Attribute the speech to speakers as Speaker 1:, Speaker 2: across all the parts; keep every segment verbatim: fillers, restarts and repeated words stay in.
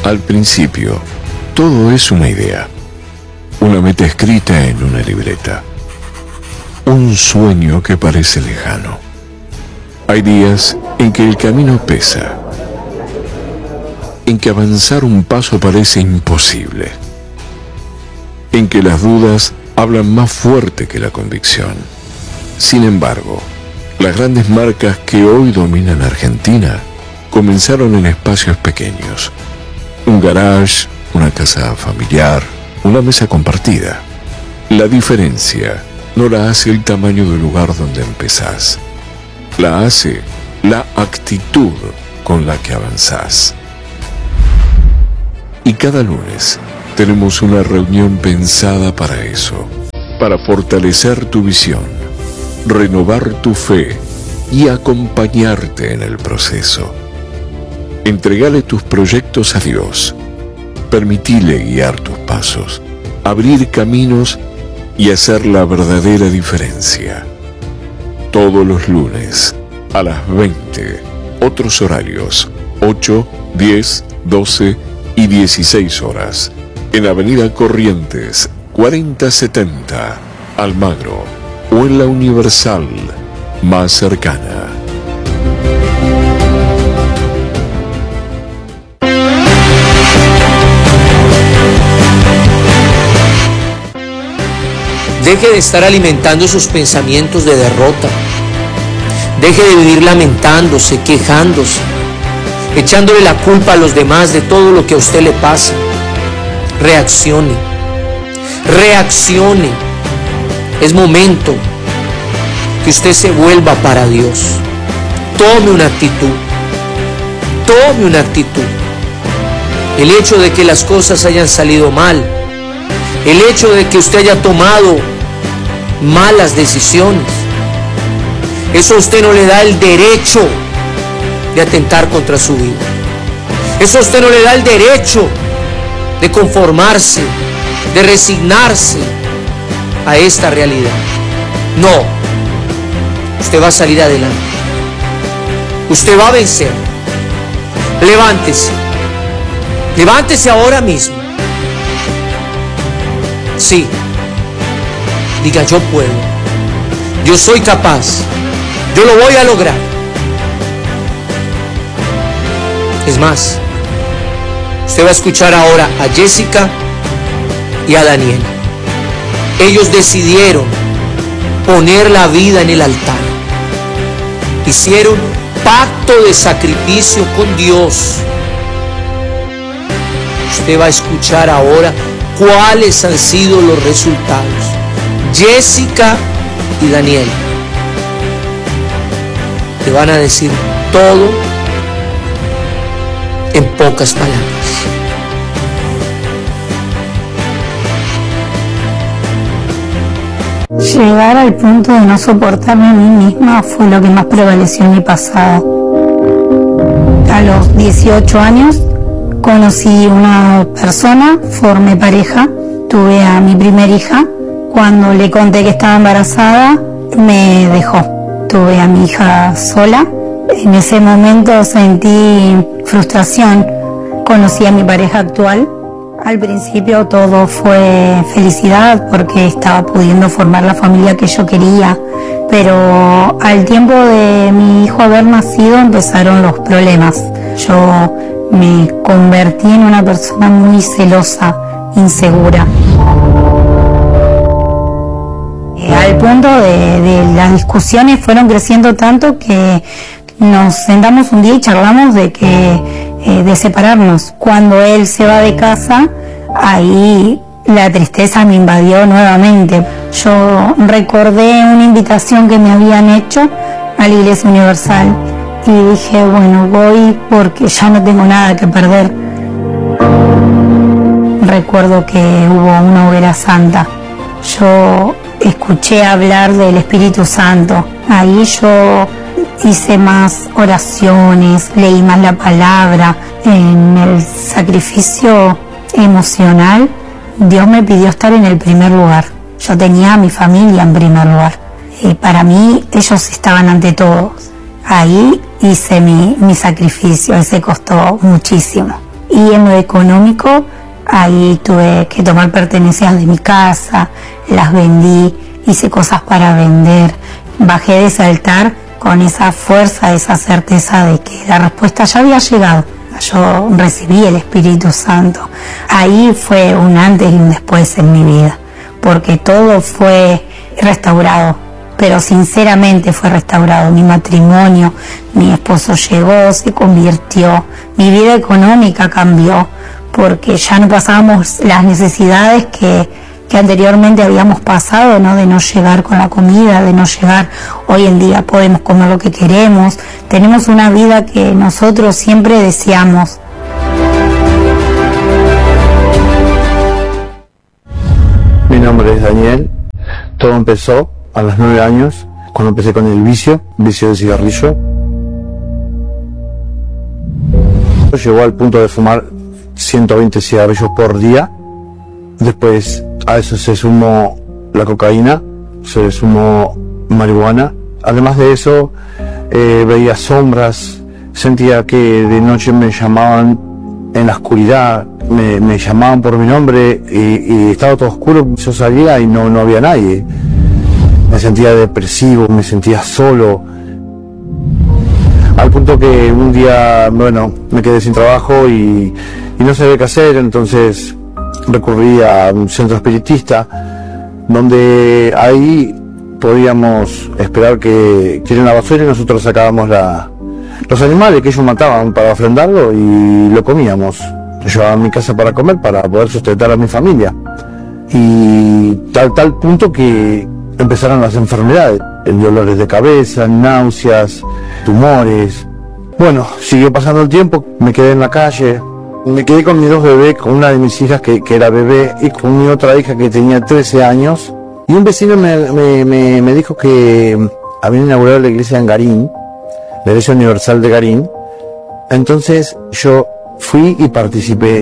Speaker 1: Al principio, todo es una idea, una meta escrita en una libreta, un sueño que parece lejano. Hay días en que el camino pesa, en que avanzar un paso parece imposible, en que las dudas hablan más fuerte que la convicción. Sin embargo, las grandes marcas que hoy dominan Argentina comenzaron en espacios pequeños. Un garage, una casa familiar, una mesa compartida. La diferencia no la hace el tamaño del lugar donde empezás. La hace la actitud con la que avanzás. Y cada lunes tenemos una reunión pensada para eso, para fortalecer tu visión, renovar tu fe y acompañarte en el proceso. Entregale tus proyectos a Dios, permitile guiar tus pasos, abrir caminos y hacer la verdadera diferencia. Todos los lunes, a las veinte, otros horarios, ocho, diez, doce y dieciséis horas, en Avenida Corrientes, cuarenta setenta, Almagro, o en la Universal más cercana.
Speaker 2: Deje de estar alimentando sus pensamientos de derrota. Deje de vivir lamentándose, quejándose, echándole la culpa a los demás de todo lo que a usted le pasa. Reaccione. Reaccione. Es momento que usted se vuelva para Dios. Tome una actitud. Tome una actitud. El hecho de que las cosas hayan salido mal, el hecho de que usted haya tomado malas decisiones, eso a usted no le da el derecho de atentar contra su vida. Eso a usted no le da el derecho de conformarse, de resignarse a esta realidad. No, usted va a salir adelante. Usted va a vencer. Levántese. Levántese ahora mismo. Sí. Diga, yo puedo. Yo soy capaz. Yo lo voy a lograr. Es más, usted va a escuchar ahora a Jessica y a Daniel. Ellos decidieron poner la vida en el altar. Hicieron pacto de sacrificio con Dios. Usted va a escuchar ahora cuáles han sido los resultados. Jessica y Daniel te van a decir todo en pocas palabras.
Speaker 3: Llegar al punto de no soportarme a mí misma fue lo que más prevaleció en mi pasado. A los dieciocho años conocí una persona, formé pareja, tuve a mi primer hija. Cuando le conté que estaba embarazada, me dejó. Tuve a mi hija sola. En ese momento sentí frustración. Conocí a mi pareja actual. Al principio todo fue felicidad porque estaba pudiendo formar la familia que yo quería. Pero al tiempo de mi hijo haber nacido empezaron los problemas. Yo me convertí en una persona muy celosa, insegura. Al punto de, de las discusiones fueron creciendo tanto que nos sentamos un día y charlamos de que eh, de separarnos. Cuando él se va de casa, ahí la tristeza me invadió nuevamente. Yo recordé una invitación que me habían hecho a la Iglesia Universal y dije, bueno, voy porque ya no tengo nada que perder. Recuerdo que hubo una hoguera santa. Yo escuché hablar del Espíritu Santo. Ahí yo hice más oraciones, leí más la palabra. En el sacrificio emocional, Dios me pidió estar en el primer lugar. Yo tenía a mi familia en primer lugar. Y para mí, ellos estaban ante todos. Ahí hice mi, mi sacrificio, ese costó muchísimo. Y en lo económico, ahí tuve que tomar pertenencias de mi casa, las vendí, hice cosas para vender, bajé de ese altar con esa fuerza, esa certeza de que la respuesta ya había llegado. Yo recibí el Espíritu Santo. Ahí fue un antes y un después en mi vida, porque todo fue restaurado, pero sinceramente fue restaurado. Mi matrimonio, mi esposo llegó, se convirtió, mi vida económica cambió, porque ya no pasábamos las necesidades que, que anteriormente habíamos pasado, ¿no? De no llegar con la comida, de no llegar. Hoy en día podemos comer lo que queremos, tenemos una vida que nosotros siempre deseamos.
Speaker 4: Mi nombre es Daniel. Todo empezó a los nueve años, cuando empecé con el vicio, vicio de cigarrillo. Llegó al punto de fumar ciento veinte cigarrillos por día. Después a eso se sumó la cocaína, se sumó marihuana. Además de eso, eh, veía sombras, sentía que de noche me llamaban en la oscuridad, me, me llamaban por mi nombre y, y estaba todo oscuro. Yo salía y no, no había nadie. Me sentía depresivo, me sentía solo. Al punto que un día, bueno, me quedé sin trabajo y, y no sabía qué hacer, entonces recurrí a un centro espiritista, donde ahí podíamos esperar que tiren la basura y nosotros sacábamos la, los animales que ellos mataban para ofrendarlo y lo comíamos. Yo llevaba a mi casa para comer, para poder sustentar a mi familia. Y tal, tal punto que empezaron las enfermedades, dolores de cabeza, náuseas, tumores. Bueno, siguió pasando el tiempo, me quedé en la calle, me quedé con mis dos bebés, con una de mis hijas que, que era bebé y con mi otra hija que tenía trece años. Y un vecino me, me, me, me dijo que habían inaugurado la iglesia en Garín, la iglesia universal de Garín. Entonces yo fui y participé.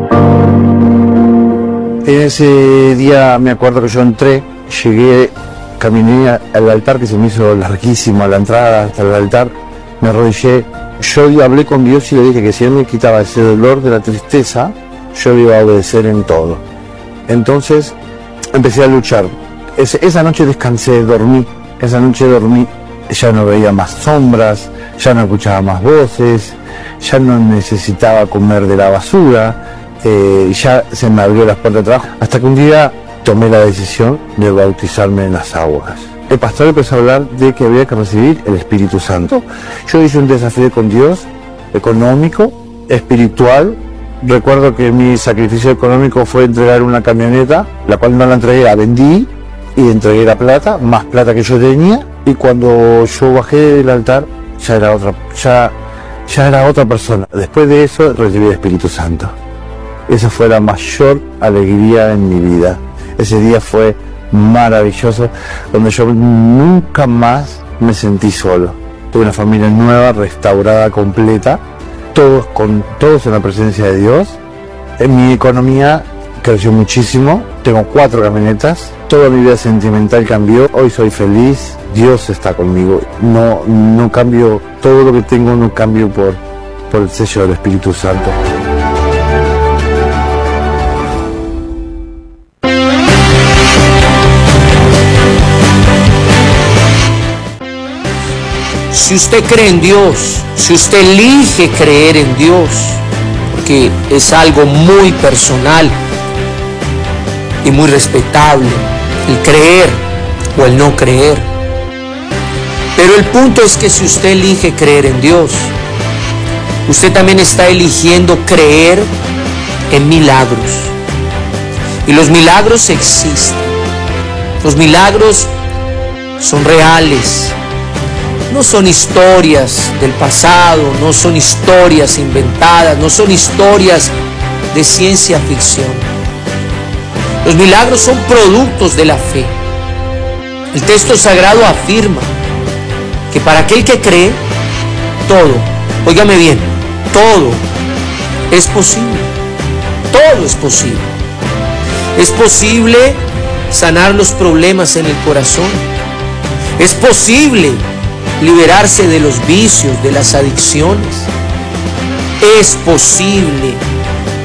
Speaker 4: En ese día me acuerdo que yo entré, llegué, caminé al altar, que se me hizo larguísimo a la entrada hasta el altar, me arrodillé, yo hablé con Dios y le dije que si Él me quitaba ese dolor de la tristeza, yo le iba a obedecer en todo. Entonces empecé a luchar. Es, esa noche descansé, dormí, esa noche dormí, ya no veía más sombras, ya no escuchaba más voces, ya no necesitaba comer de la basura, eh, ya se me abrió las puertas de trabajo, hasta que un día tomé la decisión de bautizarme en las aguas. El pastor empezó a hablar de que había que recibir el Espíritu Santo. Yo hice un desafío con Dios, económico, espiritual. Recuerdo que mi sacrificio económico fue entregar una camioneta, la cual no la entregué, la vendí y entregué la plata, más plata que yo tenía. Y cuando yo bajé del altar, ya era otra, ya, ya era otra persona. Después de eso recibí el Espíritu Santo. Esa fue la mayor alegría en mi vida. Ese día fue maravilloso, donde yo nunca más me sentí solo. Tuve una familia nueva, restaurada, completa, todos con todos en la presencia de Dios. En mi economía creció muchísimo, tengo cuatro camionetas, toda mi vida sentimental cambió, hoy soy feliz, Dios está conmigo. No, no cambio, todo lo que tengo no cambio por, por el sello del Espíritu Santo.
Speaker 2: Si usted cree en Dios, si usted elige creer en Dios, porque es algo muy personal y muy respetable, el creer o el no creer. Pero el punto es que si usted elige creer en Dios, usted también está eligiendo creer en milagros. Y los milagros existen. Los milagros son reales. No son historias del pasado, no son historias inventadas, no son historias de ciencia ficción. Los milagros son productos de la fe. El texto sagrado afirma que para aquel que cree, todo, óigame bien, todo es posible. Todo es posible. Es posible sanar los problemas en el corazón. Es posible liberarse de los vicios, de las adicciones. Es posible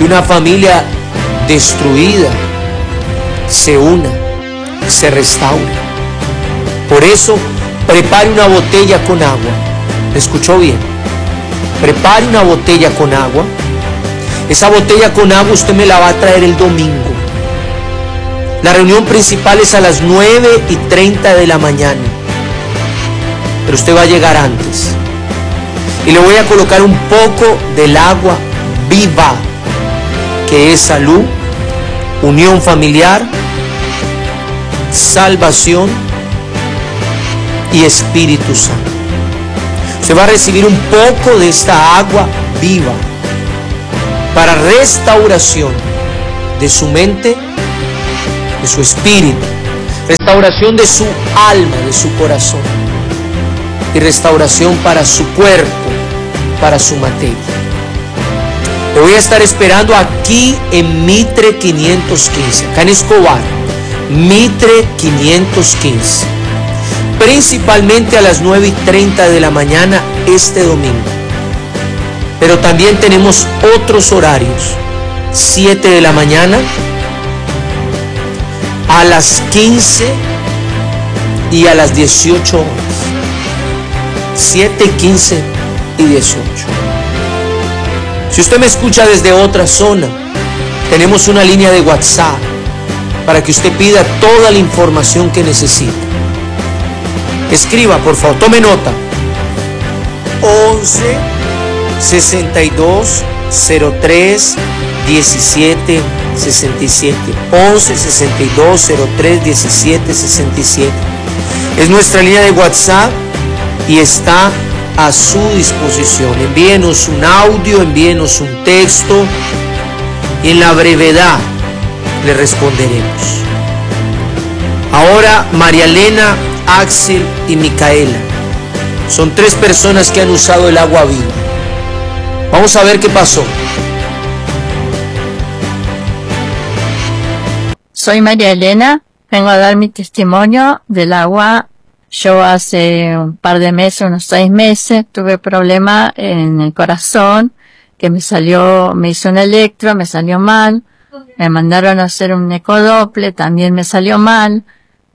Speaker 2: que una familia destruida se una, se restaure. Por eso, prepare una botella con agua. ¿Me escuchó bien? Prepare una botella con agua. Esa botella con agua usted me la va a traer el domingo. La reunión principal es a las nueve y treinta de la mañana. Pero usted va a llegar antes. Y le voy a colocar un poco del agua viva, que es salud, unión familiar, salvación y Espíritu Santo. Usted va a recibir un poco de esta agua viva para restauración de su mente, de su espíritu, restauración de su alma, de su corazón, y restauración para su cuerpo, para su materia. Te voy a estar esperando aquí en Mitre quinientos quince, acá en Escobar, Mitre quinientos quince, principalmente a las nueve y treinta de la mañana este domingo. Pero también tenemos otros horarios, siete de la mañana, a las quince y a las dieciocho horas. siete, quince y dieciocho. Si usted me escucha desde otra zona, tenemos una línea de WhatsApp para que usted pida toda la información que necesita. Escriba, por favor, tome nota. once, sesenta y dos, cero tres, diecisiete, sesenta y siete. once, sesenta y dos, cero tres, diecisiete, sesenta y siete. Es nuestra línea de WhatsApp y está a su disposición. Envíenos un audio, envíenos un texto y en la brevedad le responderemos. Ahora María Elena, Axel y Micaela son tres personas que han usado el agua viva. Vamos a ver qué pasó.
Speaker 5: Soy María Elena, vengo a dar mi testimonio del agua. Yo hace un par de meses, unos seis meses, tuve problema en el corazón, que me salió, me hizo un electro, me salió mal, me mandaron a hacer un ecodople, también me salió mal,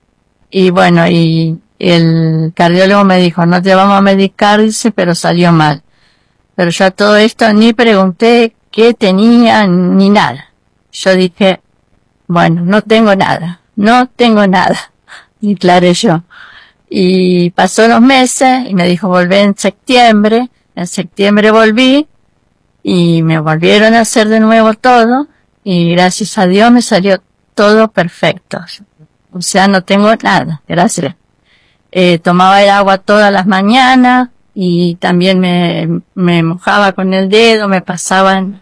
Speaker 5: y bueno, y el cardiólogo me dijo, no te vamos a medicar, dice, pero salió mal. Pero yo a todo esto ni pregunté qué tenía, ni nada. Yo dije, bueno, no tengo nada, no tengo nada, declaré yo. Y pasó los meses y me dijo volvé en septiembre. En septiembre volví y me volvieron a hacer de nuevo todo y gracias a Dios me salió todo perfecto. O sea, no tengo nada, gracias. Eh, tomaba el agua todas las mañanas y también me, me mojaba con el dedo, me pasaban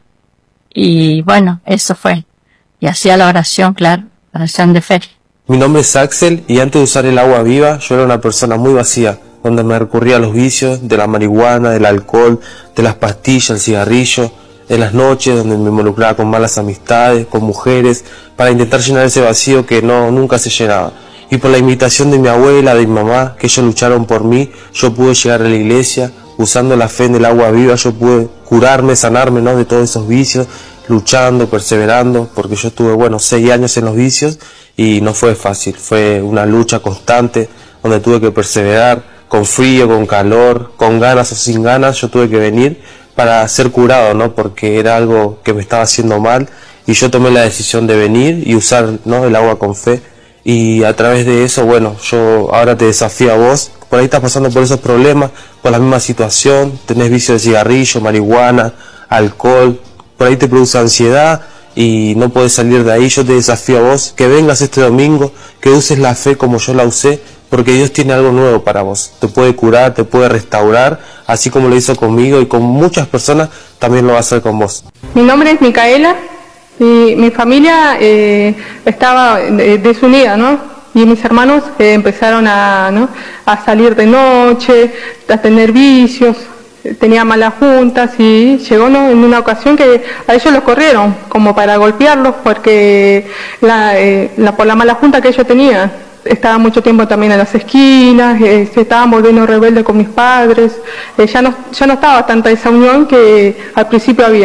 Speaker 5: y bueno, eso fue. Y hacía la oración, claro, oración de fe.
Speaker 6: Mi nombre es Axel y antes de usar el agua viva yo era una persona muy vacía, donde me recurría a los vicios de la marihuana, del alcohol, de las pastillas, el cigarrillo, en las noches donde me involucraba con malas amistades, con mujeres, para intentar llenar ese vacío que no nunca se llenaba. Y por la invitación de mi abuela, de mi mamá, que ellos lucharon por mí, yo pude llegar a la iglesia, usando la fe en el agua viva, yo pude curarme, sanarme, ¿no?, de todos esos vicios, luchando, perseverando, porque yo estuve, bueno, seis años en los vicios y no fue fácil, fue una lucha constante donde tuve que perseverar, con frío, con calor, con ganas o sin ganas, yo tuve que venir para ser curado, ¿no?, porque era algo que me estaba haciendo mal y yo tomé la decisión de venir y usar, ¿no?, el agua con fe y a través de eso, bueno, yo ahora te desafío a vos, por ahí estás pasando por esos problemas, por la misma situación, tenés vicio de cigarrillo, marihuana, alcohol, por ahí te produce ansiedad y no puedes salir de ahí. Yo te desafío a vos que vengas este domingo, que uses la fe como yo la usé, porque Dios tiene algo nuevo para vos, te puede curar, te puede restaurar, así como lo hizo conmigo y con muchas personas también lo va a hacer con vos.
Speaker 7: Mi nombre es Micaela y mi familia eh, estaba eh, desunida, ¿no? Y mis hermanos eh, empezaron a, ¿no?, a salir de noche, a tener vicios, tenía malas juntas y llegó, ¿no?, en una ocasión que a ellos los corrieron como para golpearlos porque la, eh, la, por la mala junta que ellos tenían. Estaba mucho tiempo también en las esquinas, eh, se estaban volviendo rebeldes con mis padres, eh, ya, no, ya no estaba tanta esa unión que al principio había.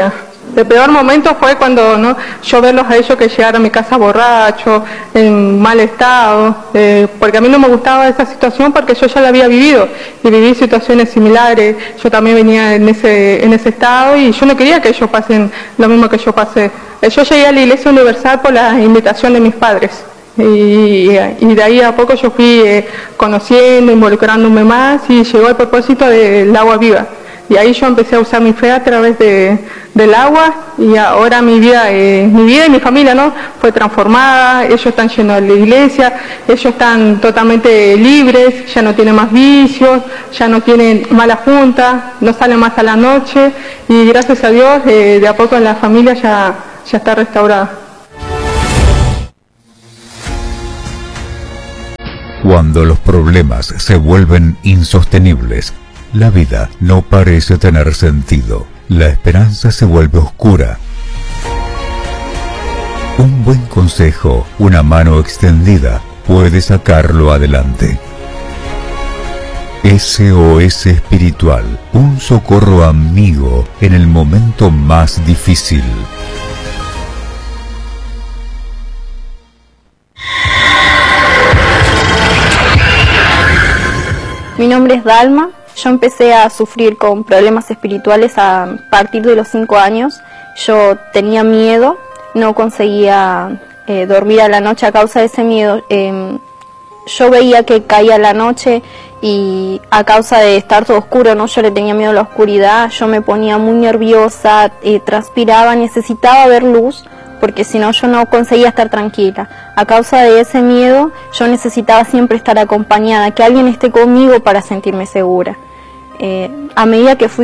Speaker 7: El peor momento fue cuando, ¿no?, yo verlos a ellos que llegaron a mi casa borrachos, en mal estado, eh, porque a mí no me gustaba esa situación porque yo ya la había vivido y viví situaciones similares. Yo también venía en ese, en ese estado y yo no quería que ellos pasen lo mismo que yo pasé. Yo llegué a la Iglesia Universal por la invitación de mis padres. Y, y de ahí a poco yo fui eh, conociendo, involucrándome más y llegó el propósito del agua viva. Y ahí yo empecé a usar mi fe a través de, del agua y ahora mi vida, eh, mi vida y mi familia, ¿no?, fue transformada. Ellos están yendo a la iglesia, ellos están totalmente libres, ya no tienen más vicios, ya no tienen mala junta, no salen más a la noche y gracias a Dios eh, de a poco la familia ya, ya está restaurada.
Speaker 8: Cuando los problemas se vuelven insostenibles, la vida no parece tener sentido. La esperanza se vuelve oscura. Un buen consejo, una mano extendida, puede sacarlo adelante. S O S Espiritual, un socorro amigo en el momento más difícil.
Speaker 9: Mi nombre es Dalma. Yo empecé a sufrir con problemas espirituales a partir de los cinco años. Yo tenía miedo, no conseguía eh, dormir a la noche a causa de ese miedo. Eh, yo veía que caía la noche y a causa de estar todo oscuro, ¿no?, yo le tenía miedo a la oscuridad, yo me ponía muy nerviosa, eh, transpiraba, necesitaba ver luz, porque si no yo no conseguía estar tranquila. A causa de ese miedo yo necesitaba siempre estar acompañada, que alguien esté conmigo para sentirme segura. Eh, a medida que fui